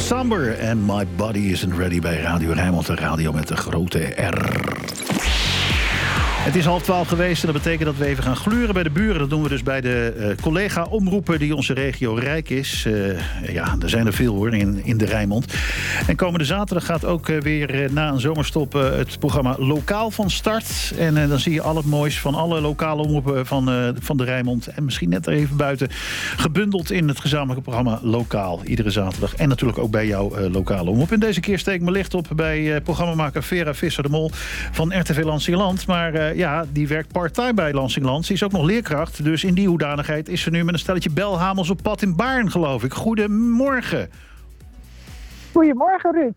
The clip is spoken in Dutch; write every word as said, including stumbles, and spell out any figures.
Somber en My Body Isn't Ready bij Radio Rijnmond. De radio met de grote R. Het is half twaalf geweest en dat betekent dat we even gaan gluren bij de buren. Dat doen we dus bij de uh, collega-omroepen die onze regio rijk is. Uh, ja, er zijn er veel hoor in, in de Rijnmond. En komende zaterdag gaat ook uh, weer uh, na een zomerstop uh, het programma Lokaal van start. En uh, dan zie je al het moois van alle lokale omroepen van, uh, van de Rijnmond. En misschien net er even buiten. Gebundeld in het gezamenlijke programma Lokaal. Iedere zaterdag. En natuurlijk ook bij jouw uh, lokale omroep. En deze keer steek ik mijn licht op bij uh, programmamaker Vera Visser de Mol van R T V Lansingerland. Maar uh, ja, die werkt part-time bij Lansingerland. Ze is ook nog leerkracht. Dus in die hoedanigheid is ze nu met een stelletje belhamels op pad in Baarn, geloof ik. Goedemorgen. Goedemorgen, Ruud.